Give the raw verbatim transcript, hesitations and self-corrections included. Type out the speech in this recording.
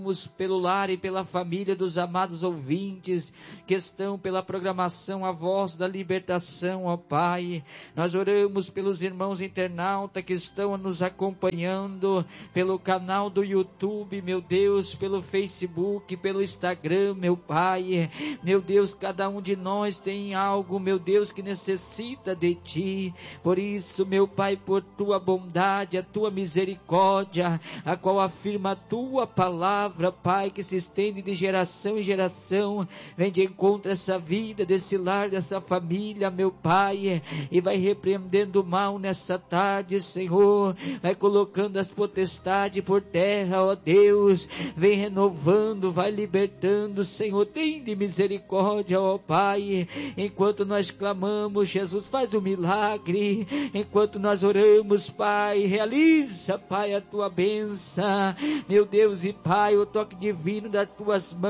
pelo lar e pela família dos amados ouvintes que estão pela programação A Voz da Libertação, ó Pai. Nós oramos pelos irmãos internautas que estão nos acompanhando pelo canal do YouTube, meu Deus, pelo Facebook, pelo Instagram, meu Pai. Meu Deus, cada um de nós tem algo, meu Deus, que necessita de Ti. Por isso, meu Pai, por Tua bondade, a Tua misericórdia, a qual afirma a Tua palavra, Pai, que se estende de geração em geração, vem de encontro a essa vida, desse lar, dessa família, meu Pai, e vai repreendendo o mal nessa tarde, Senhor, vai colocando as potestades por terra, ó Deus, vem renovando, vai libertando, Senhor, tem de misericórdia, ó Pai, enquanto nós clamamos, Jesus, faz um milagre, enquanto nós oramos, Pai, realiza, Pai, a Tua bênção, meu Deus e Pai, o toque divino das Tuas mãos,